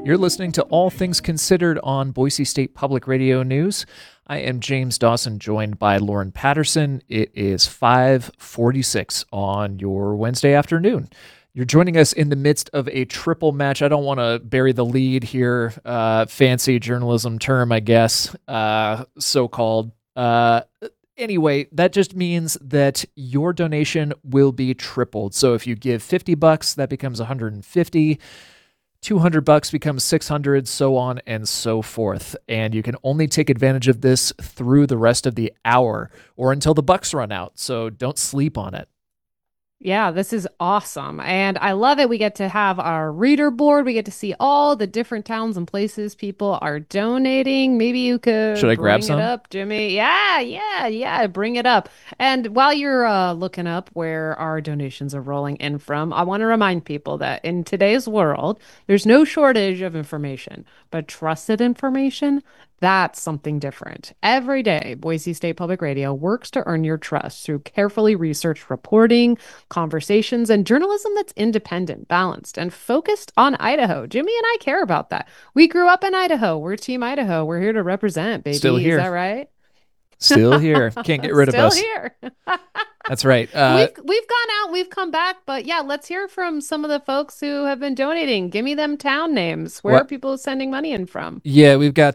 You're listening to All Things Considered on Boise State Public Radio News. I am James Dawson, joined by Lauren Patterson. It is 5:46 on your Wednesday afternoon. You're joining us in the midst of a triple match. I don't want to bury the lead here. Fancy journalism term, I guess, so-called. Anyway, that just means that your donation will be tripled. So if you give $50, that becomes $150. $200 becomes $600, so on and so forth. And you can only take advantage of this through the rest of the hour or until the bucks run out. So don't sleep on it. Yeah, this is awesome. And I love it. We get to have our reader board. We get to see all the different towns and places people are donating. Maybe you Should could I grab bring it some? up, Jimmy. Yeah. Bring it up. And while you're looking up where our donations are rolling in from, I want to remind people that in today's world, there's no shortage of information, but trusted information, that's something different. Every day, Boise State Public Radio works to earn your trust through carefully researched reporting, conversations, and journalism that's independent, balanced, and focused on Idaho. Jimmy and I care about that. We grew up in Idaho. We're Team Idaho. We're here to represent, Still baby. Is that here. right? Still here. Can't get rid of Still us. here. That's right. We've gone out, we've come back, but yeah, let's hear from some of the folks who have been donating. Give me them town names. Where are What? people sending money in from? Yeah, we've got